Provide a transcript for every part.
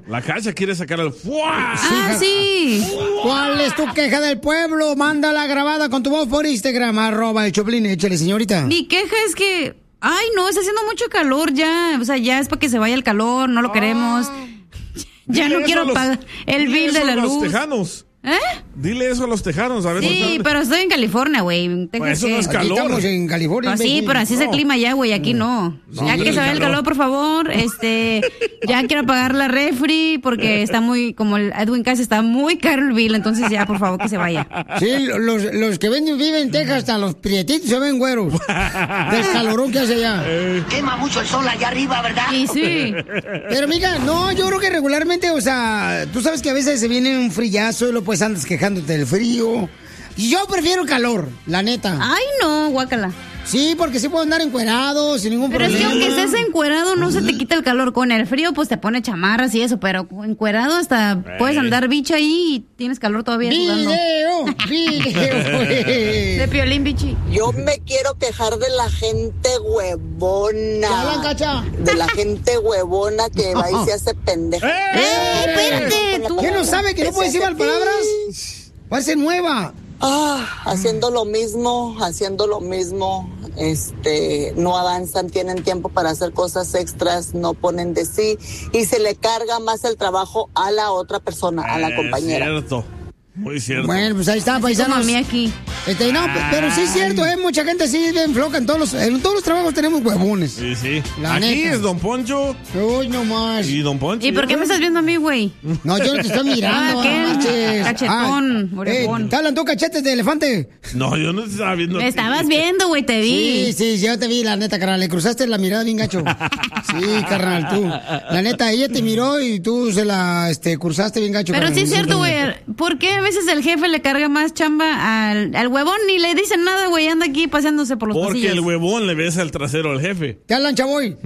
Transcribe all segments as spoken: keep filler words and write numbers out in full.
La Cacha quiere sacar el ¡fua! Ah, sí. ¿Cuál es tu queja del pueblo? Mándala grabada con tu voz por Instagram, arroba el Choplin. Échale, señorita. Mi queja es que, ay, no, está haciendo mucho calor ya. O sea, ya es para que se vaya el calor, no lo queremos. Ya Dile no quiero los, pagar el bill de la luz. Los tejanos. ¿Eh? Dile eso a los tejanos, a ver. Sí, pero estoy en California, güey. Pues eso no es calor. Aquí estamos en California. Pues sí, pero así no. es el clima ya, güey. Aquí no. no ya que se vaya el calor, por favor. Este, ya quiero pagar la refri porque está muy, como el Edwin Cass está muy caro el bill, entonces ya, por favor, que se vaya. Sí, los, los que ven, viven en Texas, hasta los prietitos se ven güeros. Del calorón que hace allá. Eh. Quema mucho el sol allá arriba, ¿verdad? Sí, sí. Pero, mija, no, yo creo que regularmente, o sea, tú sabes que a veces se viene un frillazo y lo pues andas quejándote del frío. Yo prefiero calor, la neta. Ay, no, guácala. Sí, porque sí puedo andar encuerado sin ningún pero problema. Pero es que aunque estés encuerado no se te quita el calor. Con el frío pues te pone chamarras y eso, pero encuerado hasta eh. puedes andar bicho ahí y tienes calor todavía. ¡Video! ¡Video! De Piolín, bichi. Yo me quiero quejar de la gente huevona. ¿La cacha? De la gente huevona que va y se hace pendeja. ¡Eh! ¡Eh! ¡Espérate! ¿Qué no sabe que no puede decir mal palabras? Parece nueva. Ah, haciendo lo mismo, haciendo lo mismo, este, no avanzan, tienen tiempo para hacer cosas extras, no ponen de sí y se le carga más el trabajo a la otra persona, a la compañera. Es cierto. Muy cierto. Bueno, pues ahí está, paisanos. A mí aquí. Este, no, pero sí es cierto, ¿eh? Mucha gente sí es bien floja. En todos los, en todos los trabajos tenemos huevones. Sí, sí. La aquí neta. es Don Poncho. Uy, no más. Y Don Poncho. ¿Y por qué me estás viendo a mí, güey? No, yo no te estoy mirando. Ah, ¿qué? No, cachetón, ah, orejón. Eh, ¿te hablan tú cachetes de elefante? No, yo no te estaba viendo. Me estabas viendo, güey, te vi. Sí, sí, yo te vi, la neta, carnal. Le cruzaste la mirada bien gacho. Sí, carnal, tú. La neta, ella te miró y tú se la este, cruzaste bien gacho. Pero carnal. sí es cierto, güey. ¿Por qué a veces el jefe le carga más chamba al, al huevón? Ni le dicen nada, güey. Anda aquí paseándose por los Porque pasillos. el huevón le besa el trasero al jefe. ¿Te hablan, chavoy?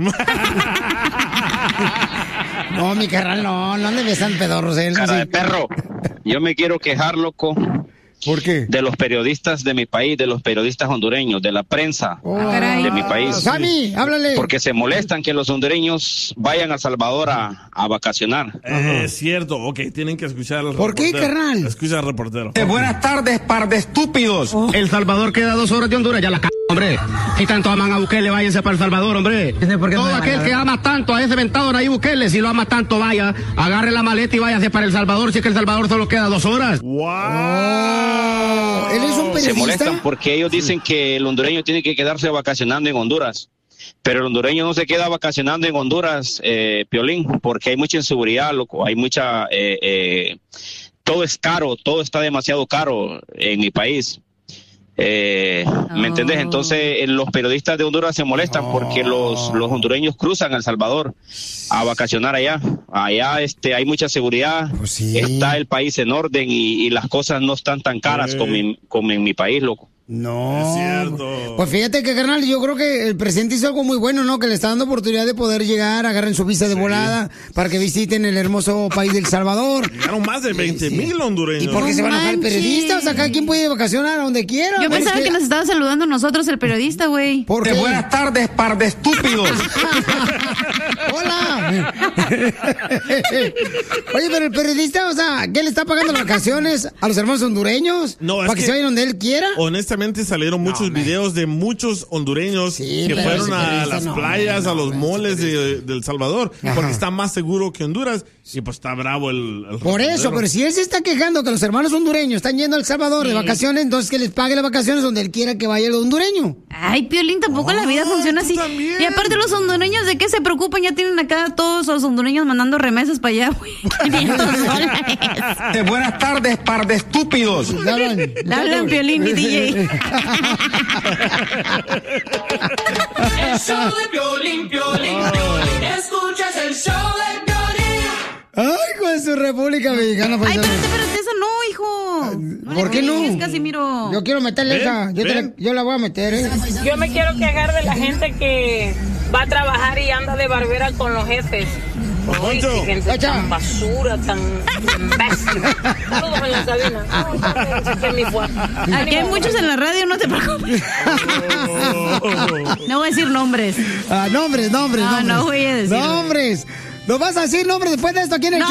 No, mi carnal, no, no le besan pedorros, eh. Cara de perro. Yo me quiero quejar, loco. ¿Por qué? De los periodistas de mi país, de los periodistas hondureños, de la prensa oh, de mi país. Sammy, háblale. Porque se molestan que los hondureños vayan a Salvador a, a vacacionar. Eh, es cierto, ok, tienen que escuchar al ¿Por reportero. qué, carnal? Escucha al reportero. Eh, buenas tardes, par de estúpidos. Oh. El Salvador queda a dos horas de Honduras, ya la c***, hombre. Si tanto aman a Bukele, váyanse para El Salvador, hombre. Todo aquel que ama tanto a ese ventado Nayib Bukele, si lo ama tanto, vaya, agarre la maleta y váyase para El Salvador, si es que El Salvador solo queda dos horas. ¡Wow! Oh. ¿Él es un periodista? Se molestan porque ellos dicen que el hondureño tiene que quedarse vacacionando en Honduras. Pero el hondureño no se queda vacacionando en Honduras, eh, Piolín, porque hay mucha inseguridad, loco, hay mucha... Eh, eh, todo es caro, todo está demasiado caro en mi país. Eh, oh. ¿Me entendés? Entonces eh, los periodistas de Honduras se molestan oh. porque los, los hondureños cruzan a El Salvador a vacacionar allá. Allá este, hay mucha seguridad, pues sí. Está el país en orden y, y las cosas no están tan caras eh. como, en, como en mi país, loco. No. Es cierto. Pues fíjate que, carnal, yo creo que el presidente hizo algo muy bueno, ¿no? Que le está dando oportunidad de poder llegar, agarren su visa de sí. volada para que visiten el hermoso país del Salvador. Llegaron más de veinte mil sí. hondureños. ¿Y por qué no se van a dejar periodistas? Acá quien puede vacacionar a donde quiera. Yo pensaba que... que nos estaba saludando nosotros el periodista, güey. ¿Por qué? Buenas tardes, par de estúpidos. ¡Hola! Oye, pero el periodista, o sea, ¿qué le está pagando las vacaciones a los hermanos hondureños? No, ¿Para que, que se vayan donde él quiera? Honestamente salieron muchos no, videos de muchos hondureños sí, que fueron a las no, playas, no, no, a los moles de, de El Salvador, Ajá. porque está más seguro que Honduras y pues está bravo el... el Por eso, pero si él se está quejando que los hermanos hondureños están yendo a El Salvador sí. de vacaciones, entonces que les pague las vacaciones donde él quiera que vaya el hondureño. Ay, Piolín, tampoco oh, la vida funciona así. También. Y aparte los hondureños, ¿de qué se preocupan? Ya tienen acá todos los hondureños mandando remesas para allá, güey. quinientos dólares. Eh, buenas tardes, par de estúpidos. Le hablan Piolín y D J. El show de Piolín, Piolín, Piolín. Escuchas el show de Piolín. Ay, con su República Mexicana. Ay, espérate, espérate, eso no, hijo. No ¿Por qué no? Casimiro. Yo quiero meterle ¿Ven? esa. Yo, te la, yo la voy a meter, ¿eh? Yo me quiero quejar de la gente que va a trabajar y anda de barbera con los jefes. Ay, qué gente tan basura, tan imbécil. Saludos en la cabina. Aquí hay muchos en la radio, no te preocupes. No voy a decir nombres. Ah, nombres, nombres, no, nombres. No voy a decir. Nombres. ¿No vas a decir nombres después de esto aquí en el no.